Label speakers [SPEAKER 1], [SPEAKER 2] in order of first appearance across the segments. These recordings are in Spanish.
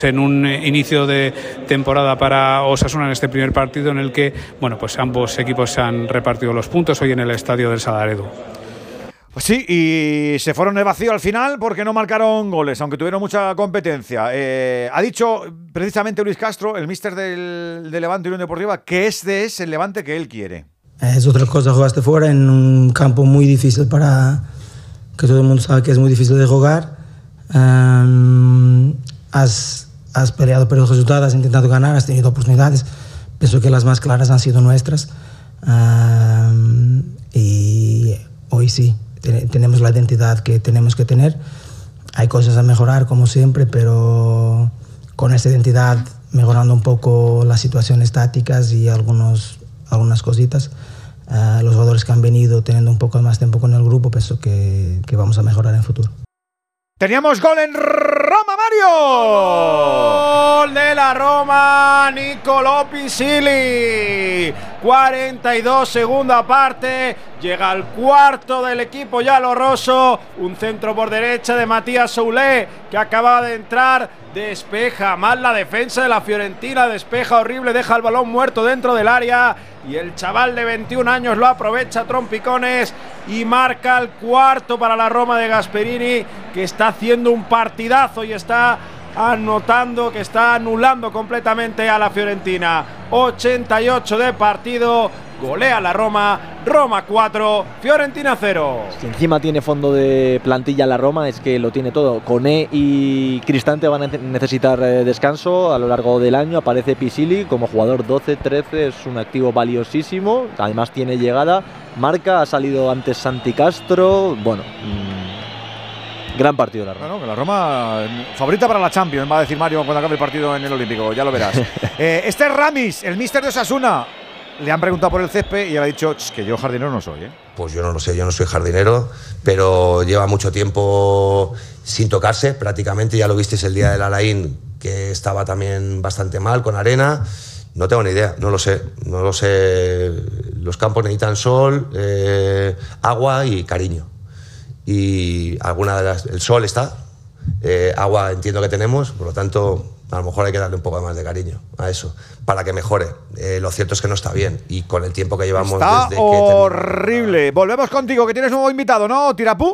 [SPEAKER 1] En un inicio de temporada para Osasuna en este primer partido en el que, bueno, pues ambos equipos se han repartido los puntos hoy en el estadio del Sadar, Edu.
[SPEAKER 2] Pues sí, y se fueron de vacío al final porque no marcaron goles, aunque tuvieron mucha competencia. Ha dicho precisamente Luis Castro, el míster del Levante Unión Deportiva, que este es el Levante que él quiere.
[SPEAKER 3] Es otra cosa, jugaste fuera en un campo muy difícil que todo el mundo sabe que es muy difícil de jugar. Has peleado por los resultados, has intentado ganar, has tenido oportunidades. Pienso que las más claras han sido nuestras. Y hoy sí, tenemos la identidad que tenemos que tener. Hay cosas a mejorar, como siempre, pero con esa identidad, mejorando un poco las situaciones tácticas y algunas cositas, los jugadores que han venido teniendo un poco más tiempo con el grupo, pienso que vamos a mejorar en el futuro.
[SPEAKER 2] Teníamos gol en Roma, Mario.
[SPEAKER 4] Gol de la Roma, Nicolò Pisili. 42, segunda parte. Llega al cuarto del equipo giallorosso. Un centro por derecha de Matías Soulé, que acaba de entrar. Despeja mal la defensa de la Fiorentina. Despeja horrible, deja el balón muerto dentro del área. Y el chaval de 21 años lo aprovecha a trompicones y marca el cuarto para la Roma de Gasperini, que está haciendo un partidazo y está anotando, que está anulando completamente a la Fiorentina. 88 de partido, golea la Roma, Roma 4, Fiorentina 0.
[SPEAKER 5] Si encima tiene fondo de plantilla la Roma, es que lo tiene todo. Koné y Cristante van a necesitar descanso a lo largo del año. Aparece Pisili como jugador 12-13, es un activo valiosísimo. Además tiene llegada, marca, ha salido antes Santi Castro. Bueno, gran partido la Roma.
[SPEAKER 2] Bueno, que la Roma favorita para la Champions, va a decir Mario cuando acabe el partido en el Olímpico, ya lo verás. Este es Ramis, el míster de Osasuna. Le han preguntado por el césped y él ha dicho que yo jardinero no soy, ¿eh?
[SPEAKER 6] Pues yo no lo sé, yo no soy jardinero, pero lleva mucho tiempo sin tocarse prácticamente. Ya lo visteis el día del Alain, que estaba también bastante mal con arena. No tengo ni idea, no lo sé. Los campos necesitan sol, agua y cariño. Y el sol está, agua entiendo que tenemos, por lo tanto a lo mejor hay que darle un poco más de cariño a eso para que mejore. Lo cierto es que no está bien y con el tiempo que llevamos
[SPEAKER 2] está
[SPEAKER 6] desde
[SPEAKER 2] horrible. Volvemos contigo, que tienes nuevo invitado, ¿no, Tirapú?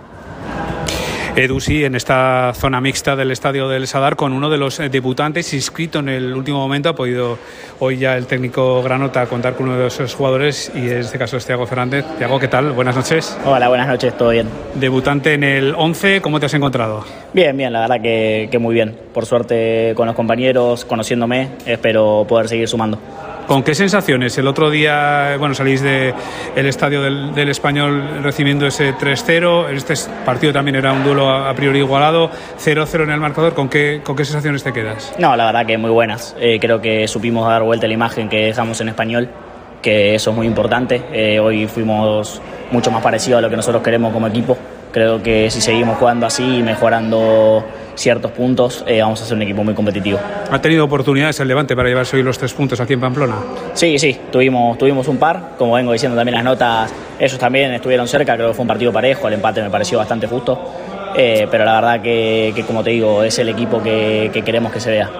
[SPEAKER 1] Edu, sí, en esta zona mixta del estadio del Sadar, con uno de los debutantes inscrito en el último momento. Ha podido hoy ya el técnico Granota contar con uno de esos jugadores, y en este caso es Thiago Fernández. Thiago, ¿qué tal? Buenas noches.
[SPEAKER 7] Hola, buenas noches, todo bien.
[SPEAKER 1] Debutante en el 11, ¿cómo te has encontrado?
[SPEAKER 7] Bien, la verdad que muy bien. Por suerte con los compañeros, conociéndome, espero poder seguir sumando.
[SPEAKER 1] ¿Con qué sensaciones? El otro día, bueno, salís del estadio del Español recibiendo ese 3-0. Este partido también era un duelo a priori igualado, 0-0 en el marcador. ¿Con qué sensaciones te quedas?
[SPEAKER 7] No, la verdad que muy buenas. Creo que supimos dar vuelta a la imagen que dejamos en Español, que eso es muy importante. Hoy fuimos mucho más parecidos a lo que nosotros queremos como equipo. Creo que si seguimos jugando así y mejorando ciertos puntos, vamos a ser un equipo muy competitivo.
[SPEAKER 1] ¿Ha tenido oportunidades el Levante para llevarse hoy los 3 puntos aquí en Pamplona?
[SPEAKER 7] Sí, tuvimos un par. Como vengo diciendo también las notas, ellos también estuvieron cerca. Creo que fue un partido parejo, el empate me pareció bastante justo. Pero la verdad que como te digo, es el equipo que queremos que se vea.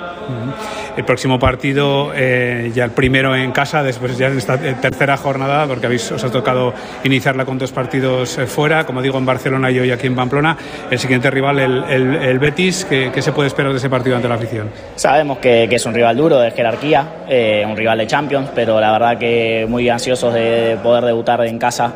[SPEAKER 1] El próximo partido, ya el primero en casa, después ya en esta tercera jornada, porque os ha tocado iniciarla con 2 partidos fuera, como digo, en Barcelona y hoy aquí en Pamplona. El siguiente rival, el Betis. ¿Qué se puede esperar de ese partido ante la afición?
[SPEAKER 7] Sabemos que es un rival duro, de jerarquía, un rival de Champions, pero la verdad que muy ansiosos de poder debutar en casa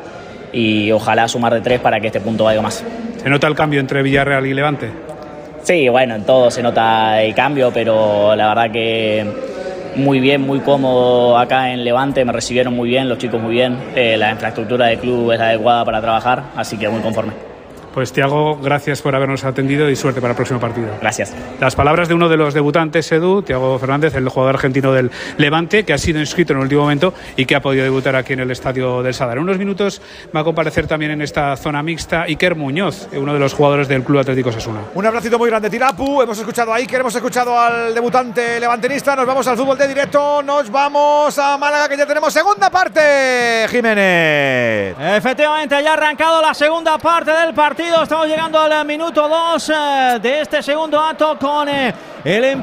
[SPEAKER 7] y ojalá sumar de 3 para que este punto vaya más.
[SPEAKER 1] ¿Se nota el cambio entre Villarreal y Levante?
[SPEAKER 7] Sí, bueno, en todo se nota el cambio, pero la verdad que muy bien, muy cómodo acá en Levante. Me recibieron muy bien, los chicos muy bien. La infraestructura del club es adecuada para trabajar, así que muy conforme.
[SPEAKER 1] Pues Thiago, gracias por habernos atendido y suerte para el próximo partido.
[SPEAKER 7] Gracias.
[SPEAKER 1] Las palabras de uno de los debutantes, Edu, Thiago Fernández, el jugador argentino del Levante, que ha sido inscrito en el último momento y que ha podido debutar aquí en el estadio del Sadar. En unos minutos va a comparecer también en esta zona mixta Iker Muñoz, uno de los jugadores del Club Atlético Osasuna.
[SPEAKER 2] Un abracito muy grande, Tirapu. Hemos escuchado a Iker, hemos escuchado al debutante levantinista. Nos vamos al fútbol de directo, nos vamos a Málaga, que ya tenemos segunda parte, Jiménez.
[SPEAKER 8] Efectivamente, ya ha arrancado la segunda parte del partido. Estamos llegando al minuto 2 de este segundo acto con el empate